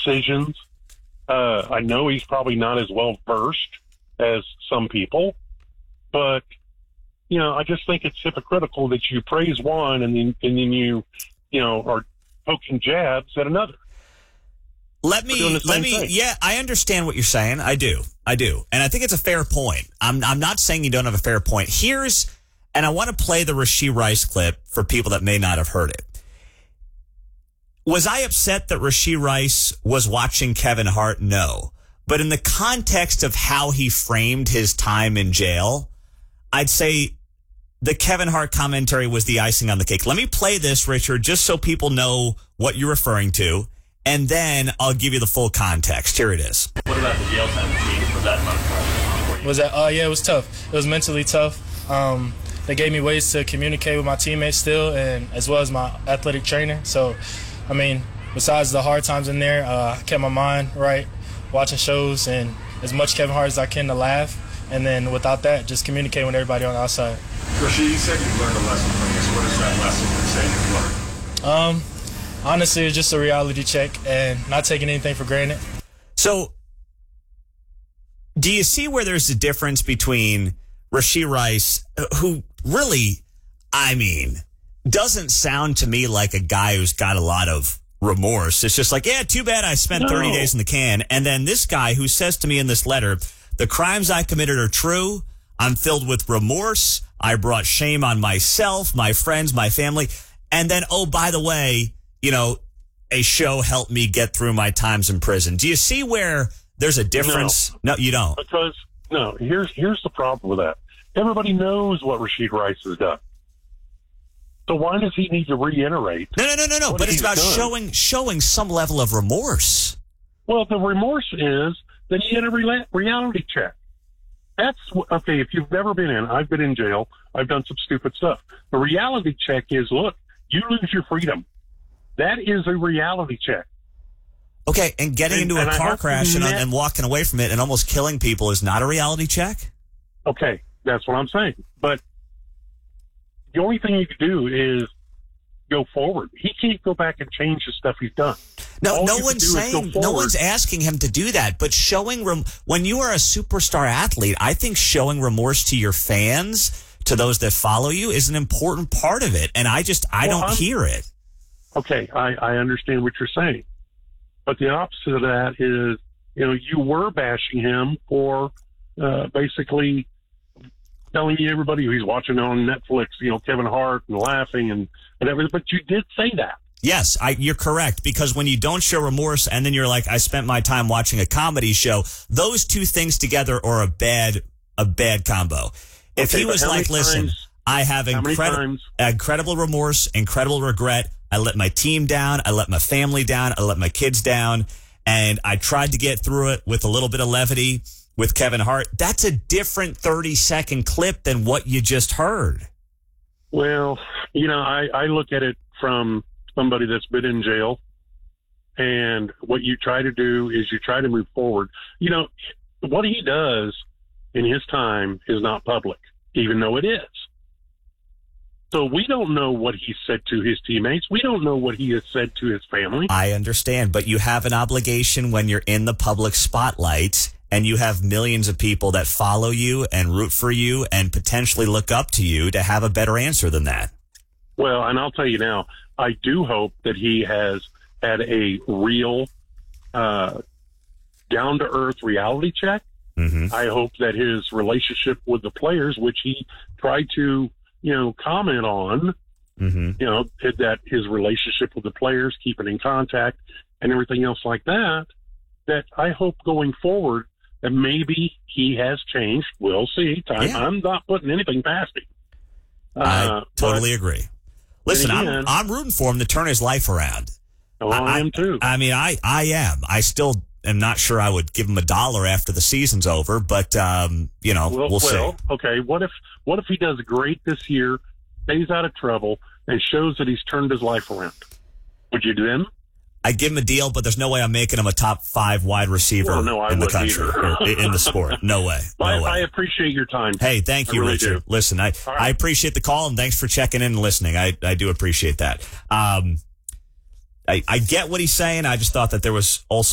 decisions. I know he's probably not as well versed as some people, but I just think it's hypocritical that you praise one and then you are poking jabs at another. Let me, yeah, I understand what you're saying. I do. And I think it's a fair point. I'm not saying you don't have a fair point. And I want to play the Rashee Rice clip for people that may not have heard it. Was I upset that Rashee Rice was watching Kevin Hart? No. But in the context of how he framed his time in jail, I'd say the Kevin Hart commentary was the icing on the cake. Let me play this, Richard, just so people know what you're referring to, and then I'll give you the full context. Here it is. What about the jail time routine? Was that fun for you? Yeah, it was tough. It was mentally tough. They gave me ways to communicate with my teammates still, and as well as my athletic trainer. So, besides the hard times in there, I kept my mind right, watching shows and as much Kevin Hart as I can to laugh. And then without that, just communicate with everybody on the outside. Rashee, you said you learned a lesson from this. What is that lesson you're saying you learned? Honestly, it's just a reality check and not taking anything for granted. So, do you see where there's a difference between Rashee Rice, who really, doesn't sound to me like a guy who's got a lot of remorse. It's just like, yeah, too bad I spent 30 days in the can. And then this guy who says to me in this letter, the crimes I committed are true. I'm filled with remorse. I brought shame on myself, my friends, my family. And then, oh, by the way, a show helped me get through my times in prison. Do you see where there's a difference? No, you don't. Because, here's the problem with that. Everybody knows what Rashee Rice has done. So why does he need to reiterate? No. But it's about showing some level of remorse. Well, the remorse is that he had a reality check. That's okay. If you've never been in, I've been in jail. I've done some stupid stuff. The reality check is, look, you lose your freedom. That is a reality check. Okay, and getting into a car crash and walking away from it and almost killing people is not a reality check? Okay, that's what I'm saying. But the only thing you can do is go forward. He can't go back and change the stuff he's done. No one's asking him to do that. But when you are a superstar athlete, I think showing remorse to your fans, to those that follow you, is an important part of it. And I don't hear it. Okay, I understand what you're saying. But the opposite of that is, you were bashing him for basically telling everybody he's watching on Netflix, Kevin Hart and laughing and everything. But you did say that. Yes, you're correct. Because when you don't show remorse and then you're like, I spent my time watching a comedy show, those two things together are a bad combo. If he was like, listen, I have incredible remorse, incredible regret. I let my team down. I let my family down. I let my kids down. And I tried to get through it with a little bit of levity with Kevin Hart. That's a different 30-second clip than what you just heard. Well, I look at it from somebody that's been in jail. And what you try to do is you try to move forward. What he does in his time is not public, even though it is. So we don't know what he said to his teammates. We don't know what he has said to his family. I understand, but you have an obligation when you're in the public spotlight and you have millions of people that follow you and root for you and potentially look up to you to have a better answer than that. Well, and I'll tell you now, I do hope that he has had a real down-to-earth reality check. Mm-hmm. I hope that his relationship with the players, which he tried to comment on, that his relationship with the players, keeping in contact and everything else like that, that I hope going forward that maybe he has changed. We'll see. I'm not putting anything past him. I totally agree. Listen, I'm rooting for him to turn his life around. Oh, I am too. I am. I still am not sure I would give him $1 after the season's over, but we'll see. Okay. What if he does great this year, stays out of trouble, and shows that he's turned his life around? Would you do him? I'd give him a deal, but there's no way I'm making him a top 5 wide receiver in the country or in the sport. No way. I appreciate your time. Hey, thank you, really Richard. Do. Listen, I appreciate the call, and thanks for checking in and listening. I do appreciate that. I get what he's saying. I just thought that there was also